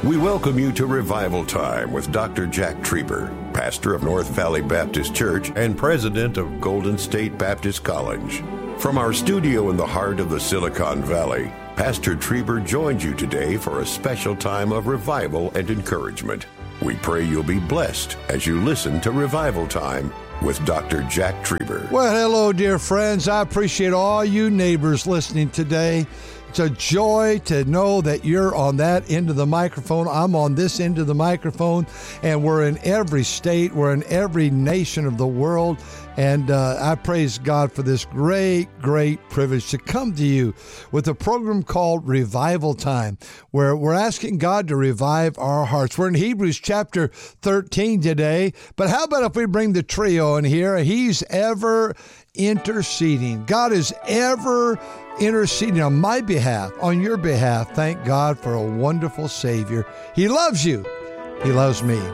We welcome you to Revival Time with Dr. Jack Trieber, pastor of North Valley Baptist Church and president of Golden State Baptist College. From our studio in the heart of the Silicon Valley, Pastor Trieber joins you today for a special time of revival and encouragement. We pray you'll be blessed as you listen to Revival Time with Dr. Jack Trieber. Well, hello, dear friends. I appreciate all you neighbors listening today. It's a joy to know that you're on that end of the microphone. I'm on this end of the microphone, and we're in every state. We're in every nation of the world, and I praise God for this great privilege to come to you with a program called Revival Time, where we're asking God to revive our hearts. We're in Hebrews chapter 13 today, but how about if we bring the trio in here? He's ever interceding. God is ever interceding on my behalf, on your behalf. Thank God for a wonderful Savior. He loves you. He loves me.